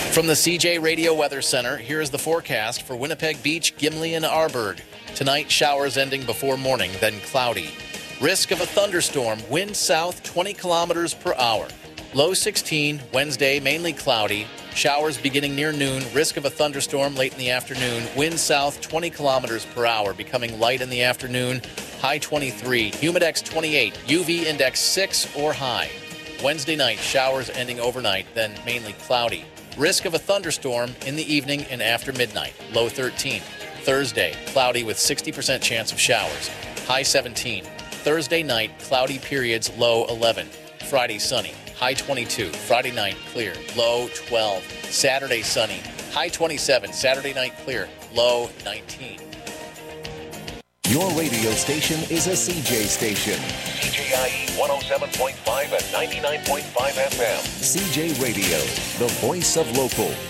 From the CJ Radio Weather Center, here is the forecast for Winnipeg Beach, Gimli, and Arborg. Tonight, showers ending before morning, then cloudy. Risk of a thunderstorm, wind south 20 kilometers per hour. Low 16, Wednesday, mainly cloudy. Showers beginning near noon, risk of a thunderstorm late in the afternoon. Wind south 20 kilometers per hour, becoming light in the afternoon. High 23, humidex 28, UV index 6 or high. Wednesday night, showers ending overnight, then mainly cloudy. Risk of a thunderstorm in the evening and after midnight. Low 13. Thursday, cloudy with 60% chance of showers. High 17. Thursday night, cloudy periods, low 11. Friday, sunny. High 22. Friday night, clear. Low 12. Saturday, sunny. High 27. Saturday night, clear. Low 19. Your radio station is a CJ station. CJIE 107.5 and 99.5 FM. CJ Radio, the voice of local.